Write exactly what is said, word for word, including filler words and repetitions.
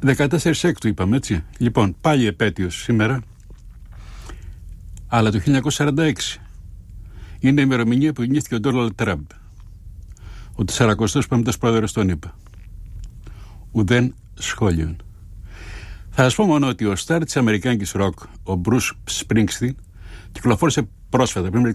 δεκατέσσερις Έκτου είπαμε, έτσι. Λοιπόν, πάλι επέτειος σήμερα, αλλά το χίλια εννιακόσια σαράντα έξι είναι η ημερομηνία που γεννήθηκε ο Ντόναλντ Τραμπ, ο τεσσαρακοστός πέμπτος πρόεδρος των ΗΠΑ. Ουδέν σχόλιον. Θα σας πω μόνο ότι ο στάρ της αμερικάνικης ροκ, ο Μπρους Σπρίνγκστιν, κυκλοφόρησε πρόσφατα, πριν